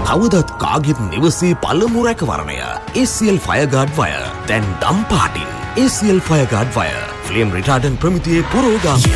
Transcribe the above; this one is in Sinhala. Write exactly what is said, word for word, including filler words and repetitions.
තවදත් කාගෙත් නිවසේ පළමු රැකවරණය. A C L Fireguard Wire. දැන් දම් පාටින් A C L Fireguard Wire. Flame රිටාඩන්ට් ප්‍රමිතියේ පුරෝගාමියා.